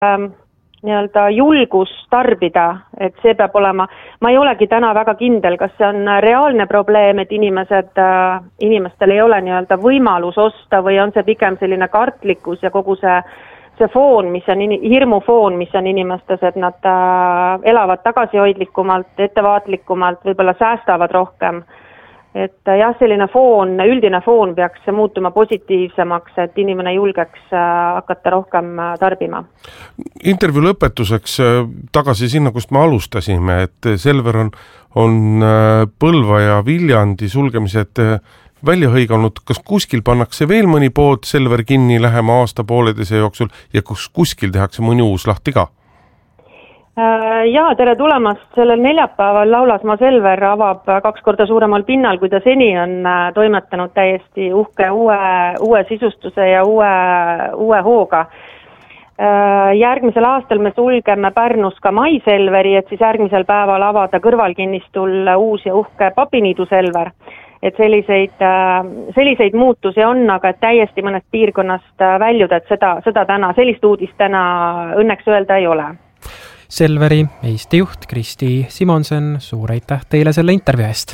nii-öelda julgus tarbida, et see peab olema, ma ei olegi täna väga kindel, kas see on reaalne probleem, et inimestel ei ole nii-öelda võimalus osta või on see pigem selline kartlikkus ja kogu see foon, mis on hirmufoon, mis on inimestes, et nad elavad tagasihoidlikumalt, ettevaatlikumalt, võib-olla säästavad rohkem. Et jah, selline foon, üldine foon peaks muutuma positiivsemaks, et inimene julgeks hakata rohkem tarbima. Intervjuu lõpetuseks tagasi sinna, kust me alustasime, et Selver on Põlva ja Viljandi sulgemised välja hõiganud, kas kuskil pannakse veel mõni pood Selver kinni lähema aasta-pooleteise jooksul ja kuskil tehakse mõni uus lahti ka? Jaa, tere tulemast. Sellel neljapäeval Laulasmaa Selver avab 2 korda suuremal pinnal, kui ta seni on toimetanud täiesti uhke uue sisustuse ja uue hooga. Järgmisel aastal me sulgeme Pärnus ka Mai Selveri, et siis järgmisel päeval avada kõrvalkinnistul uus ja uhke Papiniidu Selver. Et selliseid muutusi on, aga et täiesti mõnest piirkonnast väljuda, et seda täna, sellist uudist täna õnneks öelda ei ole. Selveri Eesti juht Kristi Simonsen, suur aitäh teile selle intervjuu eest.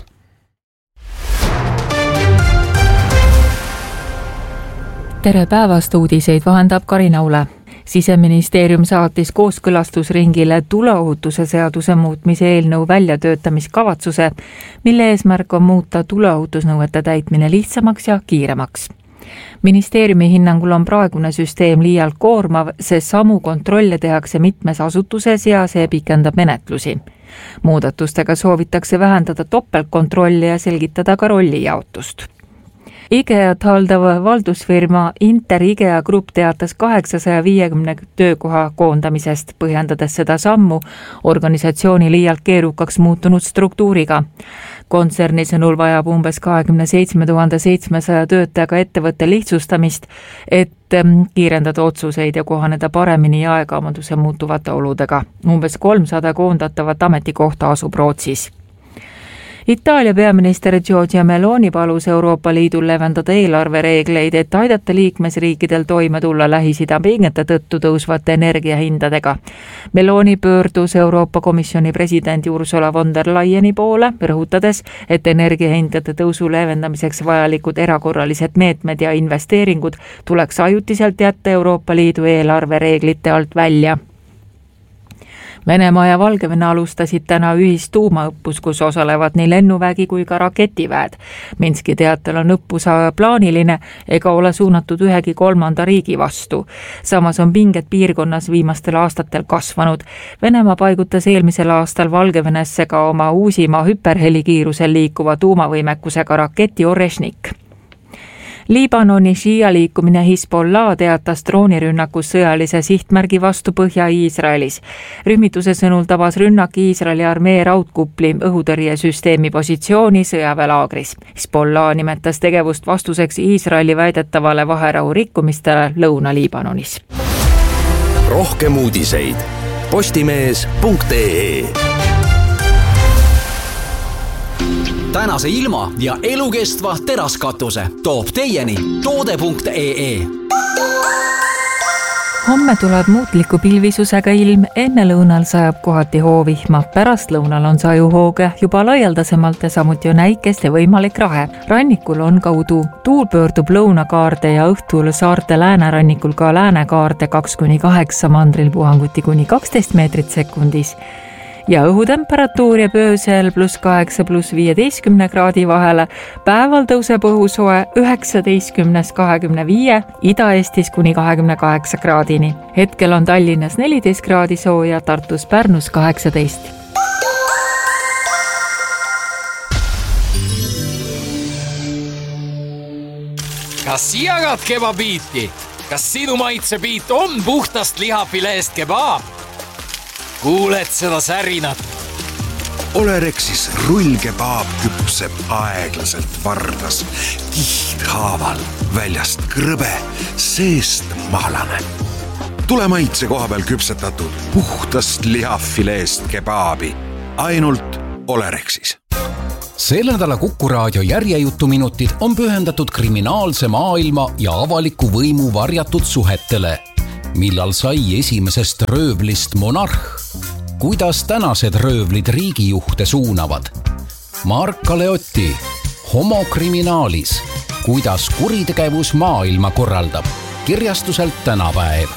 Tere päevast, uudiseid vahendab Karina Ule. Siseministeerium saatis kooskõlastusringile tuleohutuse seaduse muutmise eelnõu väljatöötamiskavatsuse, mille eesmärk on muuta tuleohutusnõuete täitmine lihtsamaks ja kiiremaks. Ministeeriumi hinnangul on praegune süsteem liialt koormav, sest samu kontrolle tehakse mitmes asutuses ja see pikendab menetlusi. Muudatustega soovitakse vähendada topeltkontrolli ja selgitada ka rollijaotust. IKEA-t haldav valdusfirma Inter IKEA Group teatas 850 töökoha koondamisest, põhjendades seda sammu organisatsiooni liialt keerukaks muutunud struktuuriga. Kontserni sõnul vajab umbes 27 700 töötajaga ettevõtte lihtsustamist, et kiirendada otsuseid ja kohaneda paremini aegaamanduse muutuvate oludega. Umbes 300 koondatavat ametikohta asub Rootsis. Itaalia peaminister Giorgia Meloni palus Euroopa Liidul leevendada eelarvereegleid, et aidata liikmesriikidel toime tulla Lähis-Ida pingete tõttu tõusvate energiahindadega. Meloni pöördus Euroopa Komisjoni president Ursula von der Leyeni poole, rõhutades, et energiahindade tõusu leevendamiseks vajalikud erakorralised meetmed ja investeeringud tuleks ajutiselt jätta Euroopa Liidu eelarvereeglite alt välja. Venemaa ja Valgevene alustasid täna ühistuumaõppus, kus osalevad nii lennuvägi kui ka raketiväed. Minski teatel on õppus plaaniline ega ole suunatud ühegi kolmanda riigi vastu. Samas on pinged piirkonnas viimastel aastatel kasvanud. Venemaa paigutas eelmisel aastal Valgevenesse ka oma uusima hüperhelikiirusel liikuva tuumavõimekusega raketi Oreshnik. Liibanoni šiialiikumine Hezbollah teatas droonirünnakus sõjalise sihtmärgi vastu Põhja-Iisraelis. Rühmituse sõnul tabas rünnak Iisraeli armee raudkupli õhutõrjesüsteemi positsiooni sõjaväelaagris. Hezbollah nimetas tegevust vastuseks Iisraeli väidetavale vaherahu rikkumistele Lõuna-Liibanonis. Rohkem uudiseid postimees.ee. Tänase ilma ja elukestva teraskatuse toob teieni toode.ee. Homme tuleb muutliku pilvisusega ilm, enne lõunal sajab kohati hoovihma, pärast lõunal on sajuhooge juba laialdasemalt ja samuti on äikest ja võimalik rahe. Rannikul on ka udu. Tuul pöördub lõunakaarde ja õhtul saarte läänerannikul ka läänekaarde 2-8, mandril puhanguti kuni 12 meetrit sekundis. Ja õhutemperatuur jääb öösel +8 +15 kraadi vahele. Päeval tõuseb õhusoe 19-25, Ida-Eestis kuni 28 kraadini. Hetkel on Tallinnas 14 kraadi sooja, Tartus Pärnus 18. Kas jagad kebabiiti? Kas sinu maitsebiit on puhtast lihafileest kebaab? Kuuled seda särinat. Olerexis rullkebaab küpseb aeglaselt vardas, kihthaaval, väljast krõbe, seest mahlane. Tule maitse koha peal küpsetatud puhtast lihafileest kebaabi, ainult Olerexis. Selle nädala Kuku Raadio järjejutuminutid on pühendatud kriminaalse maailma ja avaliku võimu varjatud suhetele. millal sai esimesest röövlist monarh? Kuidas tänased röövlid riigijuhte suunavad? Mark Galeotti, Homo kriminaalis. Kuidas kuritegevus maailma korraldab? Kirjastuselt Tänapäev.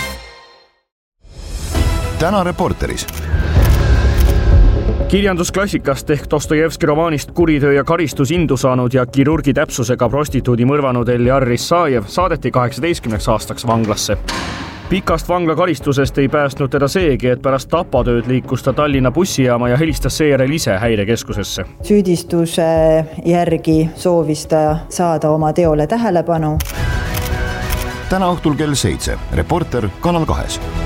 Täna Reporteris. Kirjandusklassikast ehk Dostojevski romaanist Kuritöö ja karistus indu saanud ja kirurgi täpsusega prostituudi mõrvanud Eljar Risajev saadeti 18 aastaks vanglasse. Pikast vanglakaristusest ei päästnud teda seegi, et pärast tapatööd liikus ta Tallinna bussijaama ja helistas seejärel ise häirekeskusesse. Süüdistuse järgi soovis ta saada oma teole tähelepanu. Täna õhtul kell 7. Reporter Kanal 2.